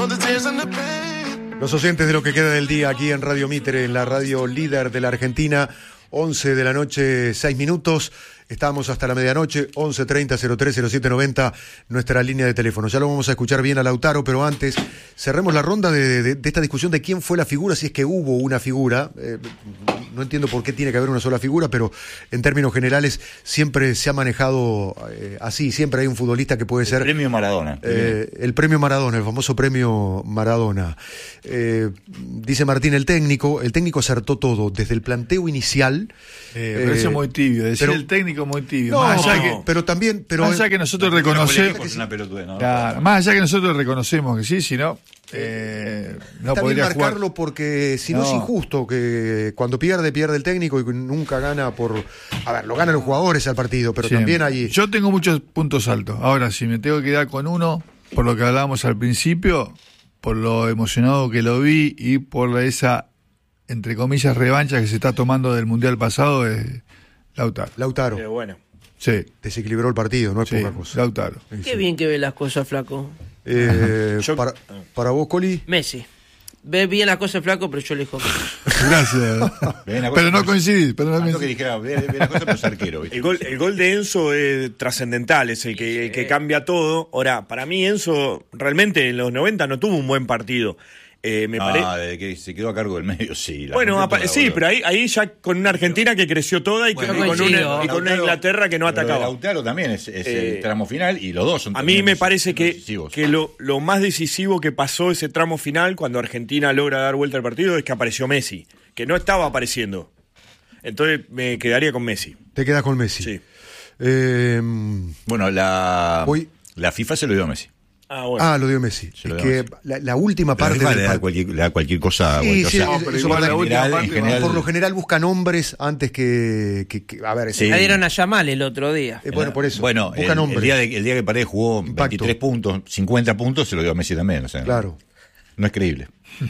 Los oyentes de lo que queda del día aquí en Radio Mitre, en la radio líder de la Argentina, 11 de la noche, 6 minutos. Estamos hasta la medianoche, 11:30-03-0790, nuestra línea de teléfono. Ya lo vamos a escuchar bien a Lautaro, pero antes cerremos la ronda de esta discusión de quién fue la figura, si es que hubo una figura. No entiendo por qué tiene que haber una sola figura, pero en términos generales siempre se ha manejado así. Siempre hay un futbolista que puede ser... El premio Maradona. El premio Maradona, el famoso premio Maradona. Dice Martín, el técnico acertó todo, desde el planteo inicial. Pero eso es muy tibio, decir el técnico muy tibio. No, más allá más allá que nosotros reconocemos, más allá que nosotros reconocemos que sí, si no, no está podría bien marcarlo jugar. Porque si no es injusto que cuando pierde el técnico y nunca gana por... A ver, lo ganan los jugadores al partido, pero también hay... Yo tengo muchos puntos altos. Ahora, si me tengo que quedar con uno, por lo que hablábamos al principio, por lo emocionado que lo vi y por esa, entre comillas, revancha que se está tomando del Mundial pasado, es Lautaro. Bueno. Sí. Desequilibró el partido, no es poca cosa. Lautaro. Qué bien que ve las cosas, flaco. Para vos, Coli. Messi. Ve bien las cosas, flaco, pero yo le digo Gracias. Pero no coincidís. Que dijera, ve las cosas, pero es arquero. ¿Viste? El gol de Enzo es trascendental, es el que cambia todo. Ahora, para mí Enzo realmente en los 90 no tuvo un buen partido. Desde que se quedó a cargo del medio, sí. Sí, pero ahí ya con una Argentina que creció toda y con una Inglaterra que no atacaba. Lautaro también es el tramo final y los dos son... A mí me parece que lo más decisivo que pasó ese tramo final cuando Argentina logra dar vuelta al partido es que apareció Messi, que no estaba apareciendo. Entonces me quedaría con Messi. ¿Te quedas con Messi? Sí. Bueno, la FIFA se lo dio a Messi. Bueno. Lo dio Messi. La última parte le da cualquier cosa. Por lo general buscan hombres antes que a ver. Se la dieron a Yamal el otro día. Por eso. Bueno, buscan hombres. El día que Paredes jugó 23 puntos, 50 puntos, se lo dio a Messi también. O sea, claro. No es creíble.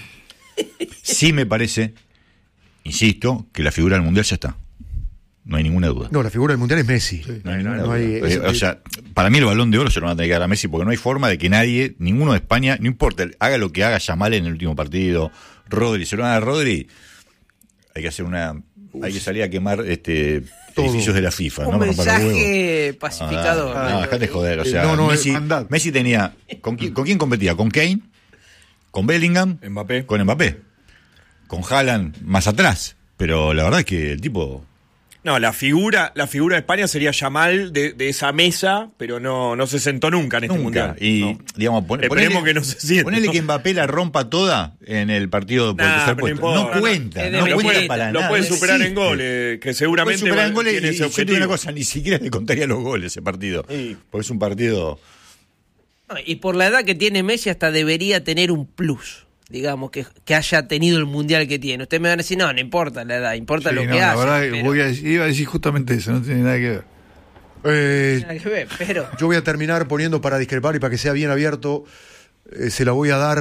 Sí me parece, insisto, que la figura del Mundial ya está. No hay ninguna duda. No, la figura del Mundial es Messi. Sí, no hay, o sea, para mí el Balón de Oro se lo van a tener que dar a Messi porque no hay forma de que nadie, ninguno de España, no importa, haga lo que haga Yamal en el último partido, Rodri, se lo van a dar a Rodri, hay que salir a quemar edificios de la FIFA. Un mensaje pacificador. No, dejate joder, o sea, Messi tenía, ¿con quién competía? ¿Con Kane? ¿Con Bellingham? Con Mbappé. Con Haaland más atrás, pero la verdad es que el tipo... No, la figura de España sería Yamal de esa mesa, pero no se sentó nunca en este mundial. Y digamos, esperemos que no se siente. Ponele que Mbappé la rompa toda en el partido por el tercer puesto. No cuenta para nada. Lo puede superar en goles, que seguramente puede superar en goles. Tiene ese objetivo. Yo te digo una cosa, ni siquiera le contaría los goles ese partido, porque es un partido. Y por la edad que tiene Messi hasta debería tener un plus. Digamos, que haya tenido el mundial que tiene. Ustedes me van a decir, no importa la edad, importa lo que hace. La verdad, iba a decir justamente eso, no tiene nada que ver. Yo voy a terminar poniendo para discrepar y para que sea bien abierto, se la voy a dar,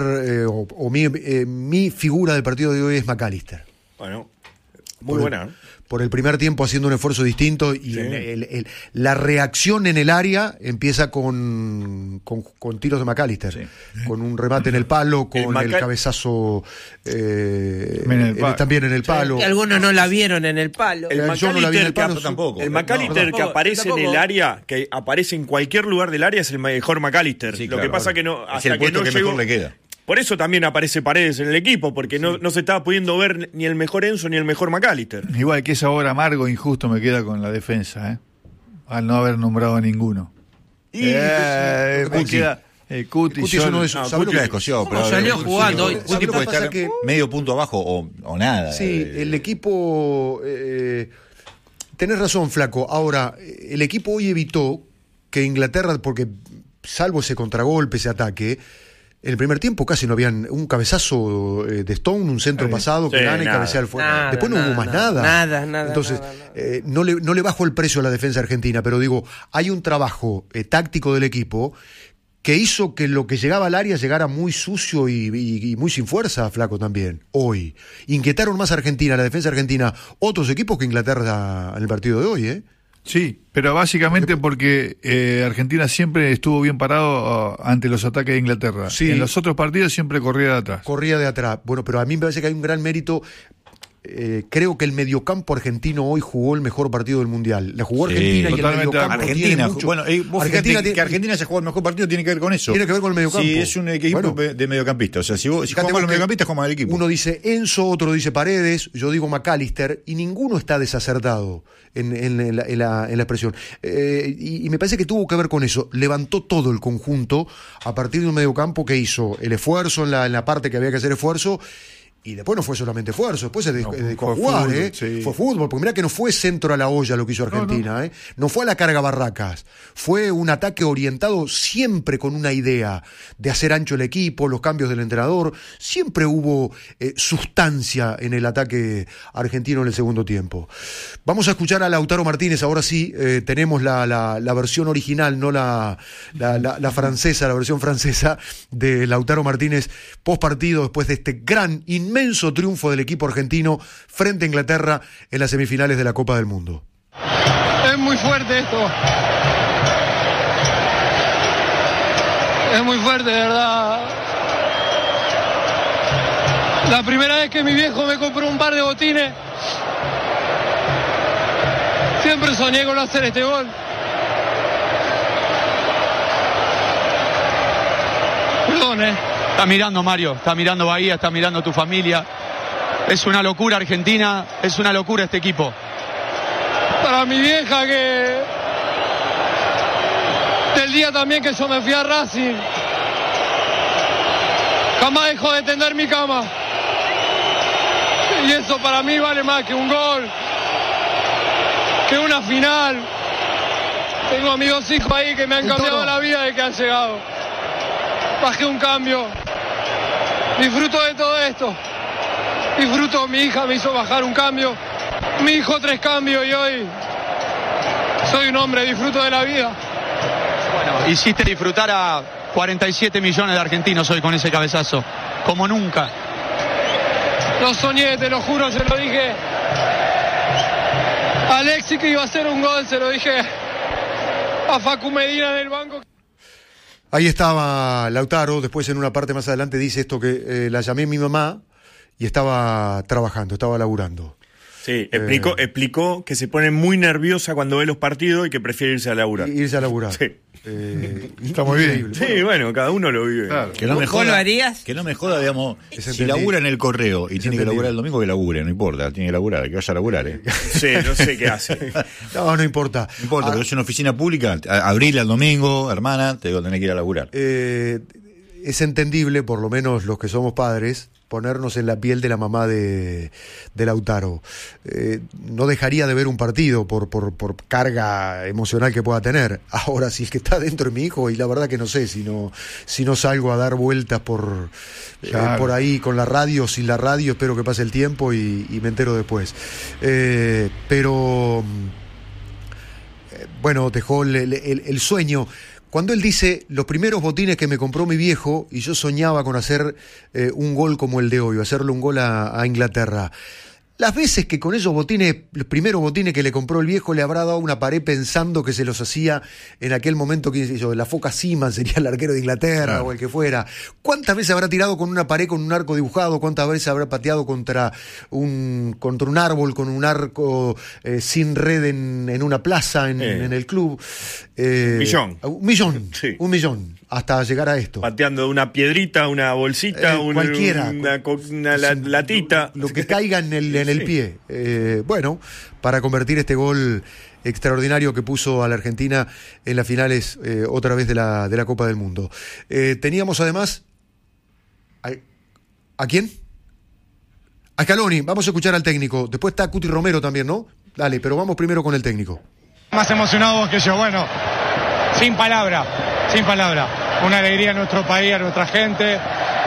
mi figura del partido de hoy es McAllister. Bueno, muy buena. Por el primer tiempo haciendo un esfuerzo distinto y la reacción en el área empieza con tiros de McAllister, con un remate en el palo, con el cabezazo también en el palo. Y algunos no la vieron en el palo. Yo no la vi en el palo tampoco. El McAllister que aparece en el área, que aparece en cualquier lugar del área, es el mejor McAllister. Sí, lo que pasa que no, hasta es el puesto que llegó, mejor le queda. Por eso también aparece Paredes en el equipo, porque no se estaba pudiendo ver ni el mejor Enzo ni el mejor McAllister. Igual que esa hora amargo e injusto me queda con la defensa, al no haber nombrado a ninguno. Cuti solo eso. ¿Sabes lo que la descoció? Salió jugando hoy. Cuti puede estar medio punto abajo o nada. Sí, el equipo... tenés razón, Flaco. Ahora, el equipo hoy evitó que Inglaterra, porque salvo ese contragolpe, ese ataque... En el primer tiempo casi no habían un cabezazo de Stone, un centro pasado que gana y cabecea al fuera. Después no hubo más nada. Entonces, no le bajo el precio a la defensa argentina, pero digo, hay un trabajo táctico del equipo que hizo que lo que llegaba al área llegara muy sucio y muy sin fuerza, Flaco, también, hoy. Inquietaron más a Argentina, la defensa argentina, otros equipos que Inglaterra en el partido de hoy, Sí, pero básicamente porque Argentina siempre estuvo bien parado ante los ataques de Inglaterra. Sí. En los otros partidos siempre corría de atrás. Corría de atrás. Bueno, pero a mí me parece que hay un gran mérito. Creo que el mediocampo argentino hoy jugó el mejor partido del Mundial. La jugó Argentina y el mediocampo Argentina. tiene mucho. Bueno, vos fíjate que Argentina se jugó el mejor partido, tiene que ver con eso. Tiene que ver con el mediocampo. Sí, es un equipo de mediocampista. O sea, si jugamos los mediocampistas, jugamos al equipo. Uno dice Enzo, otro dice Paredes, yo digo McAllister, y ninguno está desacertado en la expresión. Y me parece que tuvo que ver con eso. Levantó todo el conjunto a partir de un mediocampo que hizo el esfuerzo en la parte que había que hacer esfuerzo. Y después no fue solamente esfuerzo, después se dedicó a jugar, fútbol, sí. Fue fútbol, porque mirá que no fue centro a la olla lo que hizo Argentina, no. No fue a la carga barracas, fue un ataque orientado siempre con una idea de hacer ancho el equipo, los cambios del entrenador, siempre hubo sustancia en el ataque argentino en el segundo tiempo. Vamos a escuchar a Lautaro Martínez, ahora sí, tenemos la versión original, no la francesa, la versión francesa de Lautaro Martínez post partido después de este gran, inmenso triunfo del equipo argentino frente a Inglaterra en las semifinales de la Copa del Mundo. Es muy fuerte esto. Es muy fuerte, de verdad. La primera vez que mi viejo me compró un par de botines, siempre soñé con hacer este gol. Perdón, Está mirando Mario, está mirando Bahía, está mirando tu familia. Es una locura Argentina, es una locura este equipo. Para mi vieja que... Del día también que yo me fui a Racing, jamás dejó de tender mi cama. Y eso para mí vale más que un gol, que una final. Tengo a mis 2 hijos ahí que me han cambiado la vida de que han llegado. Bajé un cambio. Disfruto de todo esto. Disfruto, mi hija me hizo bajar un cambio. Mi hijo 3 cambios y hoy soy un hombre, disfruto de la vida. Bueno, hiciste disfrutar a 47 millones de argentinos hoy con ese cabezazo. Como nunca. Lo soñé, te lo juro, se lo dije a Alexis que iba a hacer un gol, se lo dije a Facu Medina en el banco. Ahí estaba Lautaro, después en una parte más adelante dice esto que la llamé a mi mamá y estaba trabajando, estaba laburando. Sí, explicó que se pone muy nerviosa cuando ve los partidos y que prefiere irse a laburar. Irse a laburar. Sí. Está muy bien. Sí, bueno, cada uno lo vive. Claro. Que no me joda, ¿Vos lo harías? Que no me joda, digamos, si labura en el correo y tiene que laburar el domingo, que labure, no importa, tiene que laburar, que vaya a laburar. Sí, no sé qué hace. No importa. No importa, pero es una oficina pública, abrila el domingo, hermana, te digo, tenés que ir a laburar. Es entendible, por lo menos los que somos padres, ponernos en la piel de la mamá de Lautaro. No dejaría de ver un partido por carga emocional que pueda tener. Ahora, si es que está dentro de mi hijo, y la verdad que no sé, si no salgo a dar vueltas por ahí con la radio, sin la radio, espero que pase el tiempo y me entero después. Pero bueno, dejó el sueño. Cuando él dice, los primeros botines que me compró mi viejo, y yo soñaba con hacer un gol como el de hoy, hacerle un gol a Inglaterra. Las veces que con esos botines, los primeros botines que le compró el viejo, le habrá dado una pared pensando que se los hacía en aquel momento que hizo la Foca Seaman, sería el arquero de Inglaterra, o el que fuera. ¿Cuántas veces habrá tirado con una pared con un arco dibujado? ¿Cuántas veces habrá pateado contra un árbol con un arco sin red en una plaza en el club? Un millón. Sí. Un millón. Hasta llegar a esto. Pateando una piedrita, una bolsita, cualquiera. una latita. Lo que caiga en el pie. Bueno, para convertir este gol extraordinario que puso a la Argentina en las finales otra vez de la Copa del Mundo. Teníamos además... ¿A quién? A Scaloni. Vamos a escuchar al técnico. Después está Cuti Romero también, ¿no? Dale, pero vamos primero con el técnico. Más emocionados que yo. Bueno, sin palabra. Una alegría a nuestro país, a nuestra gente.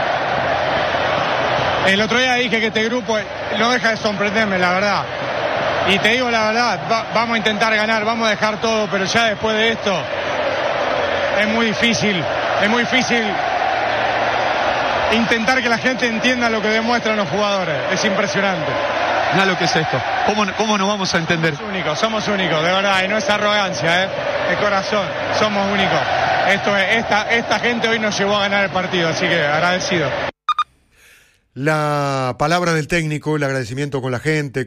El otro día dije que este grupo no deja de sorprenderme, la verdad. Y te digo la verdad, vamos a intentar ganar, vamos a dejar todo, pero ya después de esto es muy difícil intentar que la gente entienda lo que demuestran los jugadores. Es impresionante. Mirá lo que es esto. ¿Cómo nos vamos a entender? Somos únicos, de verdad, y no es arrogancia, de corazón, somos únicos. Esta gente hoy nos llevó a ganar el partido, así que agradecido. La palabra del técnico, el agradecimiento con la gente,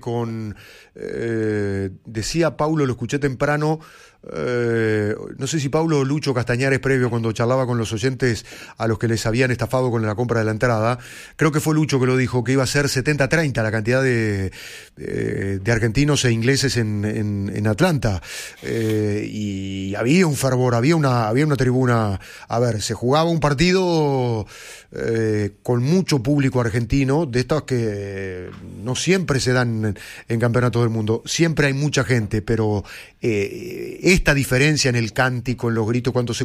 decía Paulo, lo escuché temprano, no sé si Paulo o Lucho Castañares previo cuando charlaba con los oyentes a los que les habían estafado con la compra de la entrada, creo que fue Lucho que lo dijo, que iba a ser 70-30 la cantidad de argentinos e ingleses en Atlanta, y había un fervor, había una tribuna, a ver, se jugaba un partido con mucho público argentino, de estos que no siempre se dan en campeonatos del mundo, siempre hay mucha gente, pero esta diferencia en el cántico, en los gritos, cuando se